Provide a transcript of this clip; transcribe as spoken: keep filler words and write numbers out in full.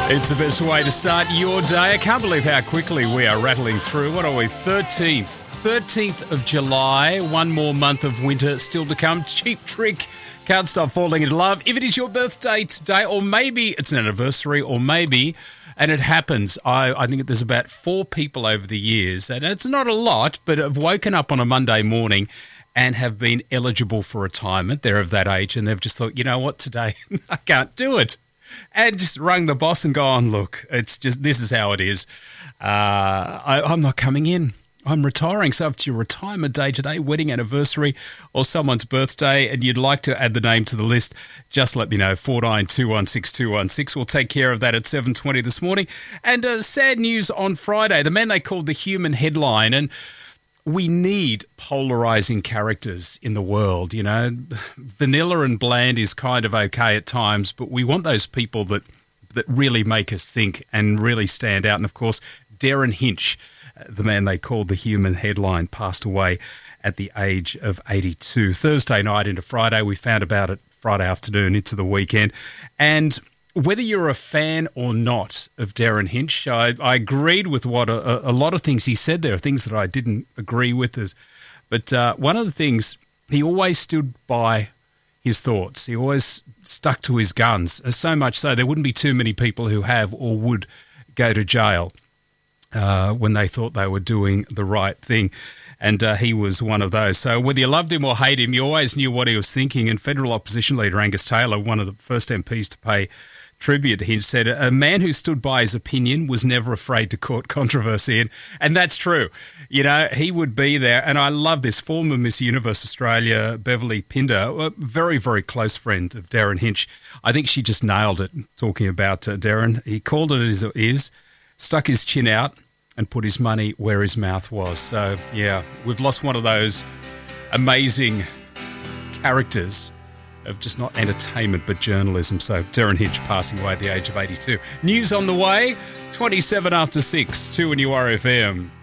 It's the best way to start your day. I can't believe how quickly we are rattling through. What are we? thirteenth. thirteenth of July. One more month of winter still to come. Cheap Trick. Can't stop falling in love. If it is your birthday today, or maybe it's an anniversary, or maybe, and it happens, I, I think there's about four people over the years, and it's not a lot, but have woken up on a Monday morning and have been eligible for retirement. They're of that age, and they've just thought, you know what, today I can't do it. And just rung the boss and gone, look, it's just, this is how it is. Uh, I, I'm not coming in. I'm retiring. So if it's your retirement day today, wedding anniversary, or someone's birthday, and you'd like to add the name to the list, just let me know. four nine two one six two one six. We'll take care of that at seven twenty this morning. And uh, sad news on Friday. The man they called the human headline. And we need polarising characters in the world, you know. Vanilla and bland is kind of okay at times, but we want those people that that really make us think and really stand out. And, of course, Derryn Hinch, the man they called the human headline, passed away at the age of eighty-two. Thursday night into Friday, we found about it Friday afternoon into the weekend. And whether you're a fan or not of Derryn Hinch, I, I agreed with what a, a lot of things he said. There are things that I didn't agree with. As, but uh, one of the things, he always stood by his thoughts. He always stuck to his guns, so much so there wouldn't be too many people who have or would go to jail uh, when they thought they were doing the right thing. And uh, he was one of those. So whether you loved him or hate him, you always knew what he was thinking. And federal opposition leader Angus Taylor, one of the first M Ps to pay tribute to him, said a man who stood by his opinion was never afraid to court controversy. And, and that's true. You know, he would be there. And I love this. Former Miss Universe Australia, Beverly Pinder, a very, very close friend of Derryn Hinch. I think she just nailed it talking about uh, Derryn. He called it as it is, stuck his chin out, and put his money where his mouth was. So, yeah, we've lost one of those amazing characters of just not entertainment but journalism. So Derryn Hinch passing away at the age of eighty-two. News on the way, twenty-seven after six, two on U R F M.